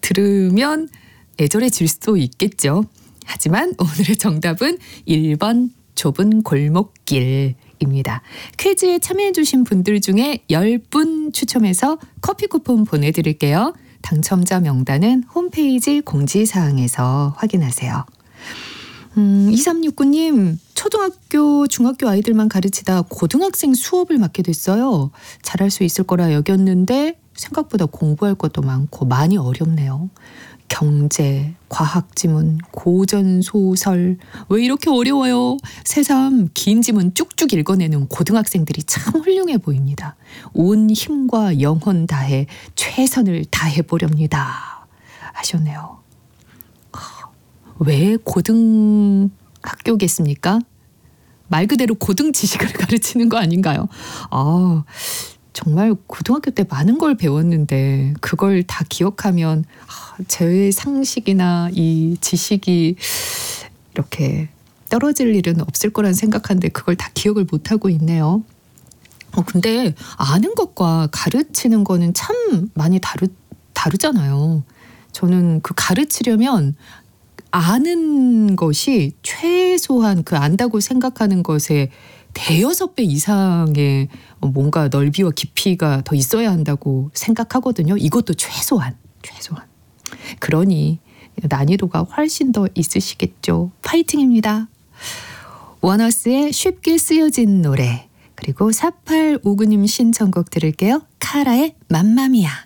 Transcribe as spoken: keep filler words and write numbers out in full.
들으면 애절해질 수도 있겠죠. 하지만 오늘의 정답은 일 번 좁은 골목길입니다. 퀴즈에 참여해주신 분들 중에 열 분 추첨해서 커피 쿠폰 보내드릴게요. 당첨자 명단은 홈페이지 공지사항에서 확인하세요. 음, 이삼육구 님, 초등학교, 중학교 아이들만 가르치다 고등학생 수업을 맡게 됐어요. 잘할 수 있을 거라 여겼는데 생각보다 공부할 것도 많고 많이 어렵네요. 경제, 과학 지문, 고전 소설, 왜 이렇게 어려워요? 새삼 긴 지문 쭉쭉 읽어내는 고등학생들이 참 훌륭해 보입니다. 온 힘과 영혼 다해 최선을 다해보렵니다. 하셨네요. 왜 고등학교겠습니까? 말 그대로 고등 지식을 가르치는 거 아닌가요? 아, 정말 고등학교 때 많은 걸 배웠는데 그걸 다 기억하면 제 상식이나 이 지식이 이렇게 떨어질 일은 없을 거란 생각하는데 그걸 다 기억을 못하고 있네요. 어, 근데 아는 것과 가르치는 거는 참 많이 다르, 다르잖아요. 저는 그 가르치려면 아는 것이 최소한 그 안다고 생각하는 것에 대여섯 배 이상의 뭔가 넓이와 깊이가 더 있어야 한다고 생각하거든요. 이것도 최소한, 최소한. 그러니 난이도가 훨씬 더 있으시겠죠. 파이팅입니다. 원어스의 쉽게 쓰여진 노래, 그리고 사팔오구 님 신청곡 들을게요. 카라의 맘마미아.